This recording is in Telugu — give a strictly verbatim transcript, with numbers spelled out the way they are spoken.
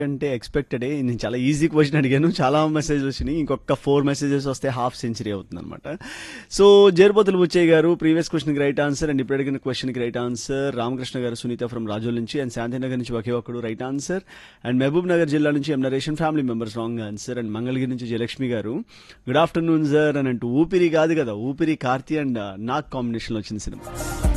అంటే ఎక్స్పెక్టెడే. నేను చాలా ఈజీ క్వశ్చన్ అడిగాను. చాలా మెసేజ్‌లు వచ్చినాయి. ఇంకొక నాలుగు మెసేజెస్ వస్తే హాఫ్ సెంచరీ అవుతుందన్నమాట. సో, జేరుపోతుల బుచ్చయ్య గారు ప్రీవియస్ క్వశ్చన్‌కి రైట్ ఆన్సర్ అండ్ ఇప్పుడు అడిగిన క్వశ్చన్‌కి రైట్ ఆన్సర్. రామకృష్ణ గారు సునీత ఫ్రమ్ రాజోల్ నుంచి అండ్ శాంతినగర్ నుంచి ఒకే ఒక్కడు right answer. And Mahabub Nagar జిల్లా నుంచి ఎం narration family members wrong answer. And Mangalagiri నుంచి జయలక్ష్మి గారు గుడ్ ఆఫ్టర్నూన్ సార్ అని అంటూ ఊపిరి కాదు కదా ఊపిరి కార్తీ అండ్ నాగ్ కాంబినేషన్‌లో వచ్చిన సినిమా.